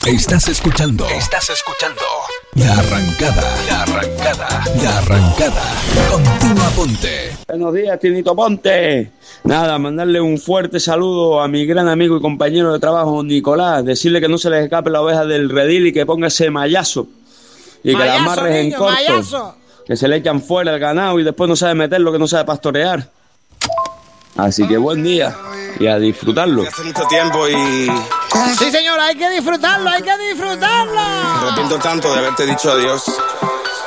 Estás escuchando La Arrancada. Continúa Ponte. Buenos días, Tinito Ponte. Nada, mandarle un fuerte saludo a mi gran amigo y compañero de trabajo, Nicolás. Decirle que no se les escape la oveja del redil y que ponga ese mallazo. Y que la amarres en corto. Mallazo. Que se le echan fuera el ganado y después no sabe meter lo que no sabe pastorear. Así que buen día y a disfrutarlo. Hace mucho tiempo y Sí, señor, hay que disfrutarlo. me arrepiento tanto de haberte dicho adiós.